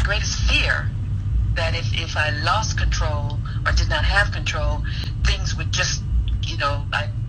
greatest fear that if I lost control or did not have control, things would just, I'd